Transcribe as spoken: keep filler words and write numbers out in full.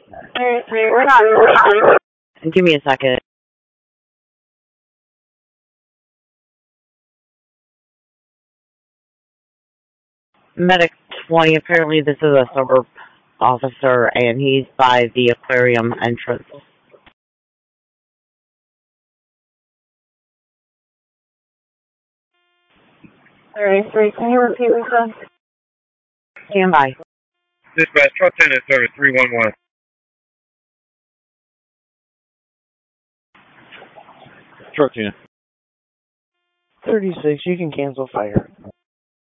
thirty-three, we're not. Give me a second. Medic twenty, apparently this is a suburb officer, and he's by the aquarium entrance. thirty-three, can you repeat what you said? Stand by. Dispatch, truck ten is service three one one. Truck ten. thirty-six, you can cancel fire.